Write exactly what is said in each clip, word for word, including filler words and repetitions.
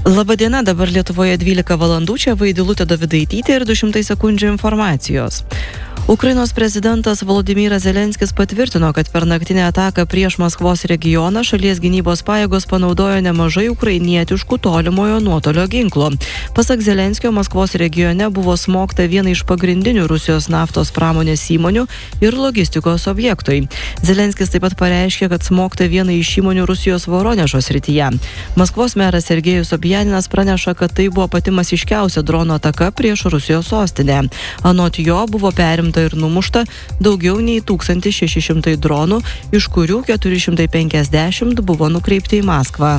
Labadiena, dabar Lietuvoje dvylika valandų, čia Vaidilutė Dovidaitytė ir du šimtai sekundžių informacijos. Ukrainos prezidentas Volodymyras Zelenskis patvirtino, kad per naktinę ataką prieš Maskvos regioną šalies gynybos pajėgos panaudojo nemažai ukrainietiškų tolimojo nuotolio ginklų. Pasak Zelenskio, Maskvos regione buvo smogta viena iš pagrindinių Rusijos naftos pramonės įmonių ir logistikos objektui. Zelenskis taip pat pareiškė, kad smogta viena iš įmonių Rusijos Voronežo srityje. Maskvos meras Sergejus Sobjaninas praneša, kad tai buvo pati masiškiausia drono ataka prieš Rusijos sostinę. Anot jo buvo perimta ir numušta daugiau nei tūkstantis šeši šimtai dronų, iš kurių keturi šimtai penkiasdešimt buvo nukreipti į Maskvą.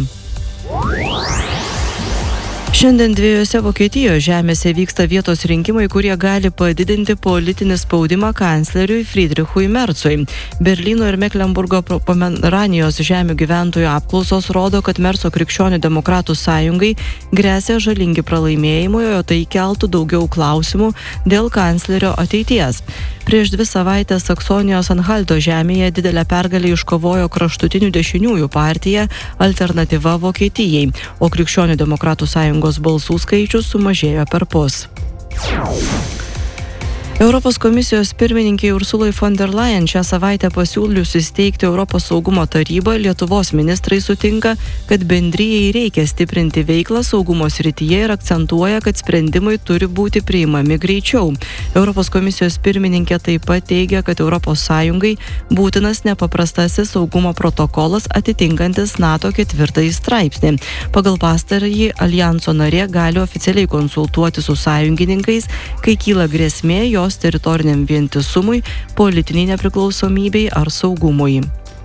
Šiandien dviejose Vokietijos žemėse vyksta vietos rinkimai, kurie gali padidinti politinį spaudimą kancleriui Friedrichui Merzui. Berlyno ir Meklenburgo Pomeranijos žemių gyventojų apklausos rodo, kad Merzo krikščionių demokratų sąjungai gresia žalingi pralaimėjimai, o tai keltų daugiau klausimų dėl kanclerio ateities. Prieš dvi savaitės Saksonijos Anhalto žemėje didelę pergalę iškovojo kraštutinių dešiniųjų partija Alternatyva Vokietijai, o krikščionių demokratų sąjungos balsų skaičius sumažėjo perpus. Europos komisijos pirmininkei Ursulai von der Leyen šią savaitę pasiūlius įsteigti Europos saugumo tarybą, Lietuvos ministrai sutinka, kad bendrijai reikia stiprinti veiklą saugumo srityje ir akcentuoja, kad sprendimai turi būti priimami greičiau. Europos komisijos pirmininkė taip pat teigia, kad Europos Sąjungai būtinas nepaprastasis saugumo protokolas atitinkantis NATO ketvirtąjį straipsnį. Pagal pastarąjį aljanso narė gali oficialiai konsultuoti su sąjungininkais, kai kyla grėsmė jos teritoriniam vientisumui, politiniai nepriklausomybei ar saugumui.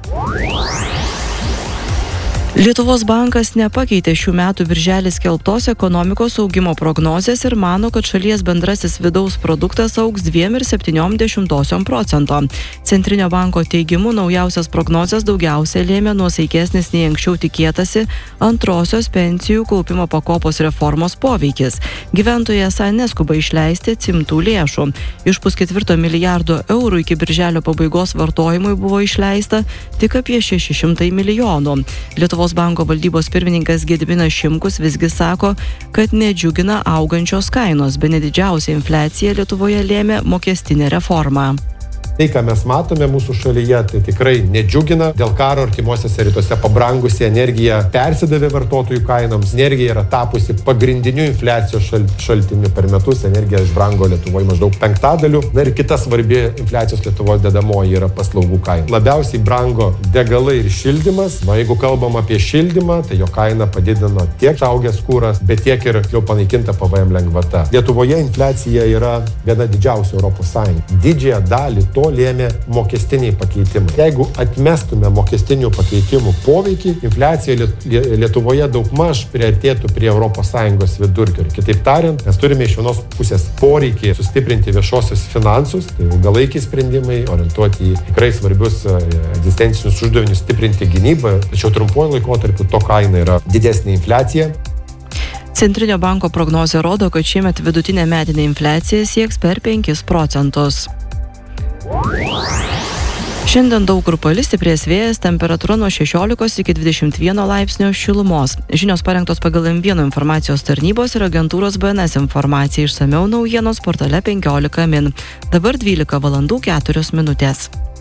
Lietuvos bankas nepakeitė šių metų birželį skelbtos ekonomikos augimo prognozės ir mano, kad šalies bendrasis vidaus produktas augs dviem ir septyniom dešimtosiom procento. Centrinio banko teigimu naujausias prognozės daugiausia lėmė nuosaikesnis nei anksčiau tikėtasi antrosios pensijų kaupimo pakopos reformos poveikis. Gyventojai esą neskuba išleisti atsimtų lėšų. Iš pusketvirto milijardo eurų iki birželio pabaigos vartojimui buvo išleista tik apie šeši šimtai milijonų. Lietuvos banko valdybos pirmininkas Gediminas Šimkus visgi sako, kad nedžiugina augančios kainos, bene didžiausia infliacija Lietuvoje lėmė mokestinė reforma. Tai, ką mes matome mūsų šalyje, tai tikrai nedžiugina. Dėl karo artimuosiuose rytuose pabrangusi energija persidavė vartotojų kainoms. Energija yra tapusi pagrindiniu infliacijos šal, šaltiniu. Per metus energija išbrango Lietuvoje maždaug penktadaliu. Na ir kita svarbi infliacijos Lietuvos dedamoji yra paslaugų kaina. Labiausiai brango degalai ir šildymas. Na, jeigu kalbam apie šildymą, tai jo kaina padidino tiek išaugęs kuras, bet tiek ir jau panaikinta P V M lengvata. Lietuvoje infliacija yra viena didžiausių Europos Sąjungos. Didžiąją dalį to lėmė mokestiniai pakeitimai. Jeigu atmestume mokestinių pakeitimų poveikį, infliacija Lietuvoje daugmaž priartėtų prie Europos Sąjungos vidurkio. Ir kitaip tariant, mes turime iš vienos pusės poreikį sustiprinti viešosius finansus, tai ilgalaikiai sprendimai, orientuoti į tikrai svarbius egzistencinius uždavinius, stiprinti gynybą, tačiau trumpuoju laikotarpiu to kaina yra didesnė infliacija. Centrinio banko prognozė rodo, kad šiemet vidutinė metinė infliacija sieks per penkis procentus. Šiandien daug kur palis, stiprės vėjas, temperatūra nuo šešiolikos iki dvidešimt vieno laipsnio šilumos. Žinios parengtos pagal M vienas informacijos tarnybos ir agentūros B N S informacija. Išsamiau naujienos portale penkiolika min. Dabar dvylika valandų keturios minutės.